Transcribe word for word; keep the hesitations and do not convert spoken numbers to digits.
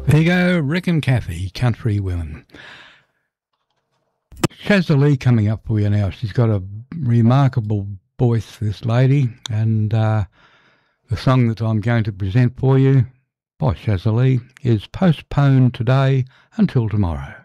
There you go, Rick and Kathy, Country Women. Shazza Lee coming up for you now. She's got a remarkable voice, this lady, and uh, the song that I'm going to present for you by Shazza Lee is Postponed Today Until Tomorrow.